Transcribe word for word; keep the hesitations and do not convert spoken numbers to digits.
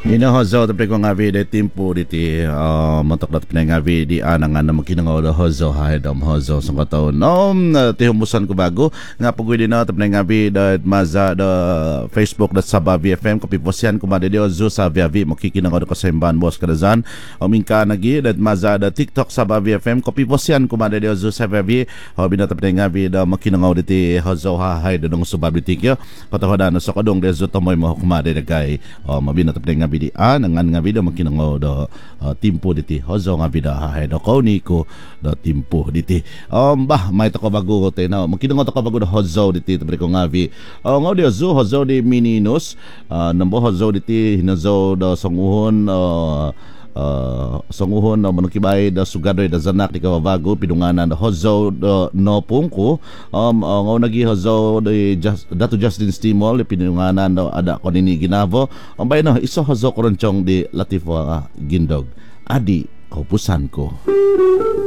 Inahozo tapos ko nga video tempo diti uh, matok dat pinay nga video anang nga na makinangaw da hozo haidam hozo sa kataon nom tihumusan ko bago nga pagwidi na tapos nga video at maza da Facebook dat sa Bavi F M kapiposyan ko madi dio zo sa Viavi makikinangaw da kasemban boss kadazan o minka nagi dat maza da TikTok sa Bavi F M kapiposyan ko madi dio zo sa Viavi o binata pinay nga video makinangaw diti hozo haidam dong subabli tikyo katahodan sa kadong dezo tomoy mo kumade dagay o mabinata pinay nga di an nga video makinangaw do uh, timpo diti hozo nga vida hahay do ko niko do timpo diti um bah may to ko bago ko tay na makinangaw to ko bago do hozo diti tabre ko nga vi uh, ngaw di hozo hozo di mininos uh, nambo hozo diti hinazo do songuhon uh, Uh, songuhon na manukibay da sugadoy da zanak di kababago pinunganan da hozo da no pungko um uh, ngaw nagi hozo di just datu Justin Stimol pinunganan da ada ko nini ginavo um bay na iso hozo koronchong di Latifah uh, Gindog adi kaupusan ko.